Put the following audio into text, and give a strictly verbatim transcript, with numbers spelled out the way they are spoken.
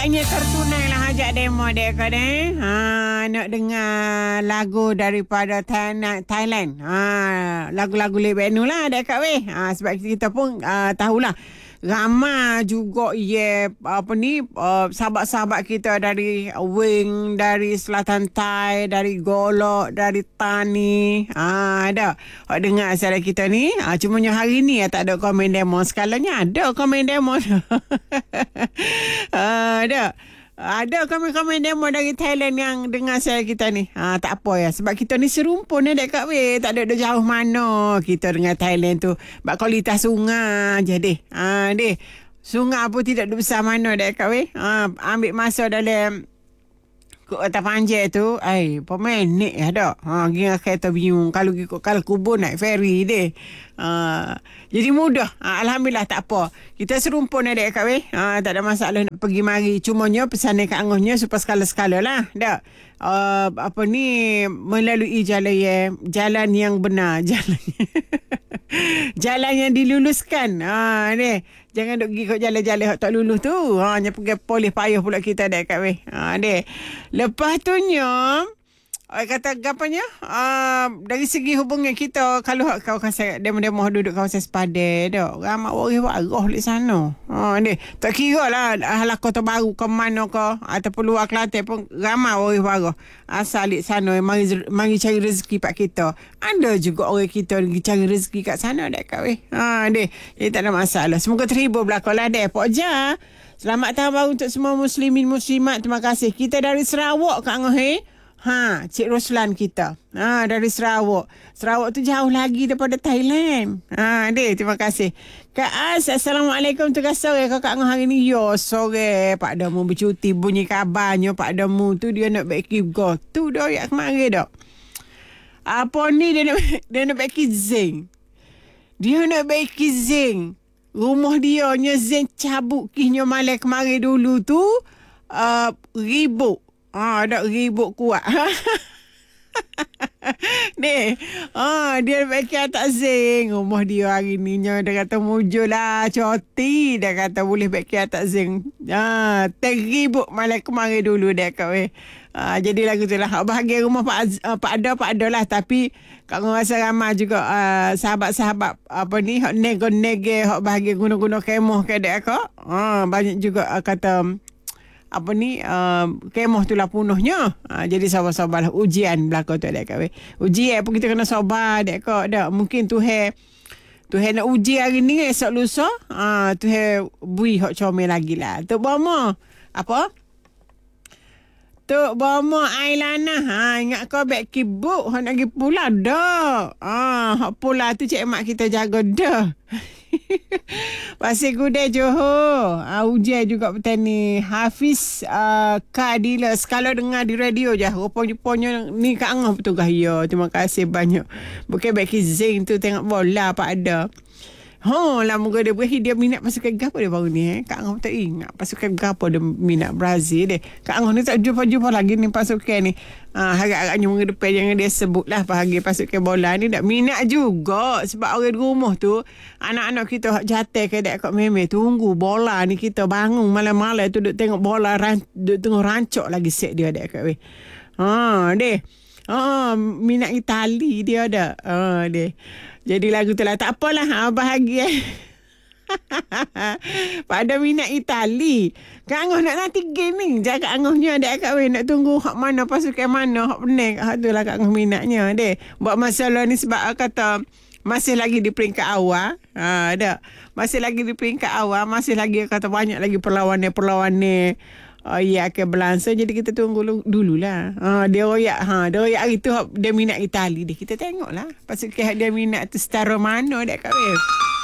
Agaknya tertunai lah hajat demo dek kau deh. Ha, nak dengar lagu daripada Thailand. Thailand. Ha, lagu-lagu lebih nu lah dek kau weh. Ha, sebab kita pun uh, tahulah. Ramai juga ye apa ni uh, sahabat-sahabat kita dari Wing, dari Selatan Thai, dari Golok, dari Tani. Ah ha, ada. Hak dengar acara kita ni. Ah ha, cumanya hari ni ya, tak ada komen demo. Sekalanya ada komen demo. ah ada. Ada komen-komen demo dari Thailand yang dengar saya kita ni. Ha, tak apa ya. Sebab kita ni serumpun ya dekat weh. Tak ada, ada jauh mana kita dengan Thailand tu. Bak kualitas sungai je deh. Ha, deh. Sungai pun tidak ada besar mana dekat weh. Ha, ambil masa dalam ke atas panjang tu. Ay, pemenik ada. Ha, gini kereta biung. Kalau kalau kubur naik ferry deh. Ha, jadi mudah. Ha, Alhamdulillah tak apa. Kita serumpun ada kat weh. Ha, tak ada masalah nak pergi mari. Cumanya pesan kat angohnya supaya skala-skala lah. Dak. Uh, apa ni melalui jalan ya, jalan yang benar, jalan jalan yang diluluskan. Ha ni. Jangan duk pergi kat jalan-jalan hak tak lulus tu. Ha nya pergi polis payah pula kita dak kat weh. Ha ni. Lepas tu nya Ay, kata gapanya uh, dari segi hubungan kita, kalau kau kasih demo-demo duduk kawasan sepadan dak ramai orang warah di sana. Ha ni tak kira lah hal kota baru ke mana ke ataupun luar Kelantan pun ramai orang warah asal di sana mari mari cari rezeki pak kita. Ada juga orang kita pergi cari rezeki kat sana dak kat weh. Ha ni jadi tak ada masalah. Semoga terhibur belaka lah dek pok je. Selamat tahun baru untuk semua muslimin muslimat. Terima kasih. Kita dari Sarawak Kak Ngah eh. Ha, Cik Roslan kita. Ha, dari Sarawak. Sarawak tu jauh lagi daripada Thailand. Ha, deh, terima kasih. Kak As, Assalamualaikum. Tugas sore Kakak Ngah hari ni. Yo, sore. Pak Damu bercuti bunyi kabarnya. Pak Damu tu dia nak beki go. Tu dah ya kemarin dah. Apa ni dia nak dia nak beki zinc. Dia nak beki zinc. Rumah dia nya zinc cabut kihnya malam kemarin dulu tu uh, ribut. Ah, ada ribut kuat. Ni, ah, dia bagi atas zinc. Rumah dia hari ni nya dia kata mujur lah coti. Dia kata boleh bagi atas zinc. Ah, terribut malam kemarin dulu dia kat weh. Ah, jadi lagu tu lah. Bahagian rumah Pak uh, Pak Ada Pak Ada lah, tapi Kak rasa ramai juga uh, sahabat-sahabat apa ni hak nego-nego hak bahagian guna-guna kemah ke dia kak. Ah, banyak juga uh, kata apa ni uh, kemah tu lah penuhnya. Uh, jadi sabar-sabarlah ujian belaka tu dek weh. Ujian pun kita kena sabar dek kak. Dak mungkin tu he tu he nak uji hari ni esok lusa. Ah uh, tu he bui hok comel lagi lah. Tu bama apa? Tu bama Ailana. Ha ingat kau beg kibuk hok nak pergi pula dak. Ah hok pula tu cik mak kita jaga dah. Pasir Gudai Johor. Uh, ujian juga petani Hafiz uh, Kadilas. Kalau dengar di radio je rupanya ni Kak Angah betul kah ya. Terima kasih banyak. Bukan bagi Zing tu tengok bola Pak Ada. Ha lah moga dia beri dia minat pasukan gapo dia baru ni eh. Kak Angah tak ingat pasukan gapo dia minat Brazil deh. Kak Angah ni tak jumpa-jumpa lagi ni pasukan ni. Ah ha, harap-harapnya mengedepan jangan dia sebutlah bahagian pasukan bola ni tak minat juga sebab orang di rumah tu anak-anak kita hak jatuh ke dek kat meme tunggu bola ni kita bangun malam-malam tu duk tengok bola ran, duk tengok rancak lagi set dia dek kat weh. Ha deh. Ha minat Itali dia ada. Ha deh. Jadi lagu tu lah. Tak apalah. Ha, bahagia. Pada minat Itali. Kak Angah nak nanti game ni. Jaga Angahnya ada kat weh. Nak tunggu hak mana pasukan mana. Hak pening. Hak tu lah Kak Angah minatnya. Deh. Buat masalah ni sebab kata masih lagi di peringkat awal. Ha, ada. Masih lagi di peringkat awal. Masih lagi kata banyak lagi perlawanan-perlawanan. Oh ya ke berlangsung. Jadi kita tunggu dululah. Ha dia royak ha dia royak hari tu dia minat Itali deh. Kita tengoklah pasukan dia minat tu setara mana dak kat weh.